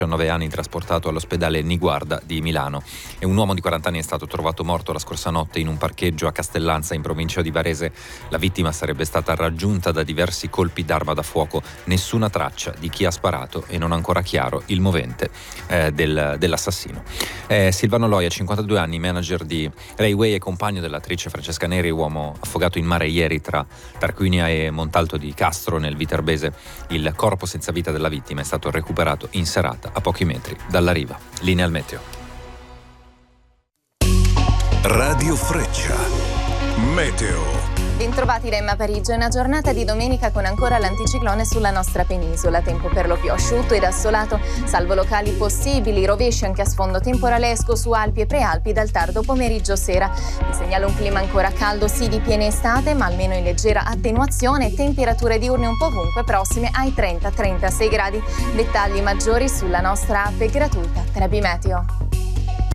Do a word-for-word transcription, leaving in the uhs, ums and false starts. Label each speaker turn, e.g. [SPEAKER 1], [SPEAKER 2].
[SPEAKER 1] diciannove anni, trasportato all'ospedale Niguarda di Milano, e un uomo di quaranta anni è stato trovato morto la scorsa notte in un parcheggio a Castellanza, in provincia di Varese. La vittima sarebbe stata raggiunta da diversi colpi d'arma da fuoco. Nessuna traccia di chi ha sparato e non ancora chiaro il movente eh, del, dell'assassino. Eh, Silvano Loia, cinquantadue anni, manager di Railway e compagno dell'attrice Francesca Neri, uomo affogato in mare ieri tra Tarquinia e Montalto di Castro nel Viterbese. Il corpo senza vita della vittima è stato recuperato in serata a pochi metri dalla riva. Linea al meteo.
[SPEAKER 2] Radio Freccia. Meteo.
[SPEAKER 3] Bentrovati da Emma Parigi. È una giornata di domenica con ancora l'anticiclone sulla nostra penisola. Tempo per lo più asciutto ed assolato, salvo locali possibili rovesci anche a sfondo temporalesco su Alpi e Prealpi dal tardo pomeriggio sera. Vi segnalo un clima ancora caldo, sì, di piena estate, ma almeno in leggera attenuazione. Temperature diurne un po' ovunque prossime ai trenta trentasei gradi. Dettagli maggiori sulla nostra app gratuita Trebi Meteo.